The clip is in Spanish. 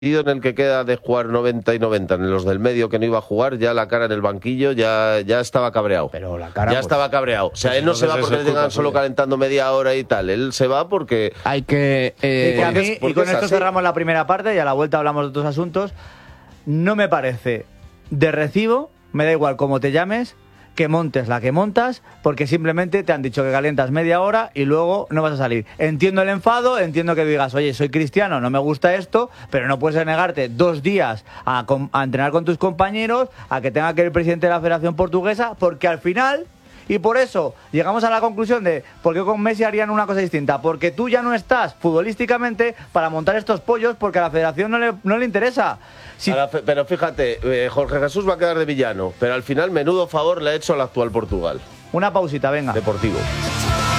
en el que queda de jugar 90 y 90, en los del medio que no iba a jugar, ya la cara en el banquillo ya estaba cabreado. Pero la cara, ya estaba cabreado. O sea, él no se va porque le tengan solo calentando media hora y tal. Él se va porque... Hay que... y con esto cerramos la primera parte y a la vuelta hablamos de otros asuntos. No me parece de recibo, me da igual cómo te llames, que montes la que montas, porque simplemente te han dicho que calientas media hora y luego no vas a salir. Entiendo el enfado, entiendo que digas, oye, soy cristiano, no me gusta esto, pero no puedes negarte 2 días a entrenar con tus compañeros, a que tenga que ir el presidente de la Federación Portuguesa, porque al final... Y por eso llegamos a la conclusión de por qué con Messi harían una cosa distinta. Porque tú ya no estás futbolísticamente para montar estos pollos, porque a la federación no le interesa. Pero fíjate, Jorge Jesús va a quedar de villano, pero al final menudo favor le ha hecho al actual Portugal. Una pausita, venga. Deportivo.